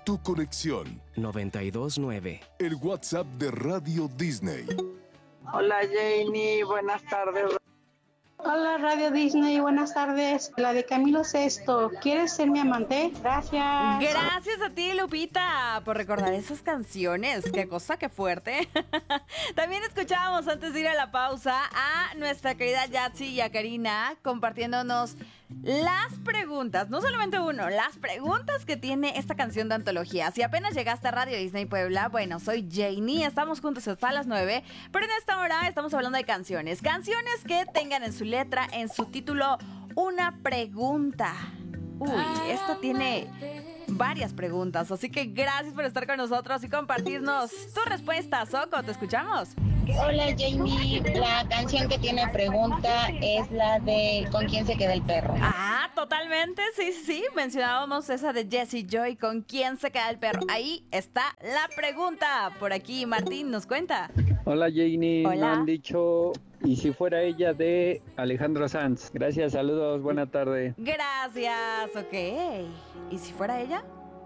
tu conexión. 92.9. El WhatsApp de Radio Disney. Hola Janie, buenas tardes. Hola Radio Disney, buenas tardes. La de Camilo Sesto, ¿quieres ser mi amante? Gracias. Gracias a ti, Lupita, por recordar esas canciones. Qué cosa, qué fuerte. También escuchábamos antes de ir a la pausa a nuestra querida Yatsi y a Karina compartiéndonos las preguntas, no solamente uno, las preguntas que tiene esta canción de antología. Si apenas llegaste a Radio Disney Puebla, bueno, soy Janie, estamos juntos hasta las 9, pero en esta hora estamos hablando de canciones que tengan en su letra, en su título, una pregunta. Uy, esta tiene varias preguntas, así que gracias por estar con nosotros y compartirnos tu respuesta. Soco, te escuchamos. Hola Jamie, la canción que tiene pregunta es la de ¿Con quién se queda el perro? Ah, totalmente, sí, mencionábamos esa de Jessie Joy, ¿con quién se queda el perro? Ahí está la pregunta. Por aquí Martín nos cuenta. Hola Janie, Hola. me han dicho ¿y si fuera ella de Alejandro Sanz? Gracias, saludos, buena tarde. Gracias, ok. ¿Y si fuera ella?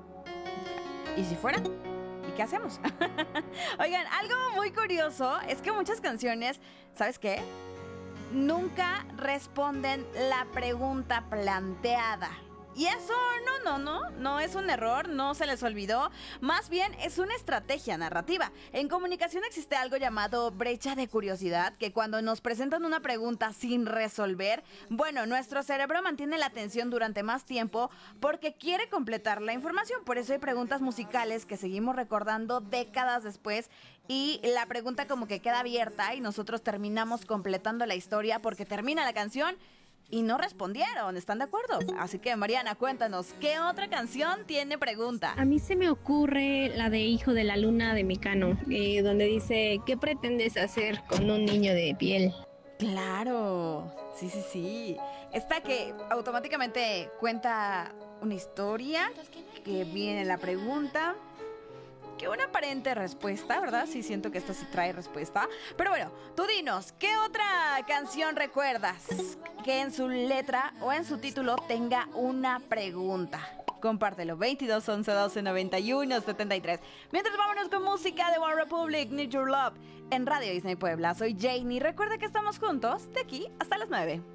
¿Y si fuera? ¿Y qué hacemos? Oigan, algo muy curioso es que muchas canciones, ¿sabes qué? Nunca responden la pregunta planteada. Y eso no es un error, no se les olvidó. Más bien es una estrategia narrativa. En comunicación existe algo llamado brecha de curiosidad, que cuando nos presentan una pregunta sin resolver, bueno, nuestro cerebro mantiene la atención durante más tiempo porque quiere completar la información. Por eso hay preguntas musicales que seguimos recordando décadas después y la pregunta como que queda abierta y nosotros terminamos completando la historia porque termina la canción y no respondieron, ¿están de acuerdo? Así que Mariana, cuéntanos, ¿qué otra canción tiene pregunta? A mí se me ocurre la de Hijo de la Luna de Mecano, donde dice, ¿qué pretendes hacer con un niño de piel? Claro, sí. Esta que automáticamente cuenta una historia, que viene la pregunta, que una aparente respuesta, ¿verdad? Sí, siento que esta sí trae respuesta. Pero bueno, tú dinos, ¿qué otra canción recuerdas que en su letra o en su título tenga una pregunta? Compártelo, 22 11 12 91 73. Mientras vámonos con música de One Republic, Need Your Love, en Radio Disney Puebla. Soy Janie, recuerda que estamos juntos de aquí hasta las 9.